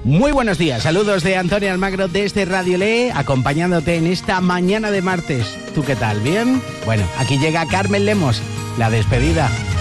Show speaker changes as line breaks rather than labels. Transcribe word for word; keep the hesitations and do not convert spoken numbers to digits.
Muy buenos días, saludos de Antonio Almagro desde Radio Le, acompañándote en esta mañana de martes. ¿Tú qué tal? ¿Bien? Bueno, aquí llega Carmen Lemos, la despedida.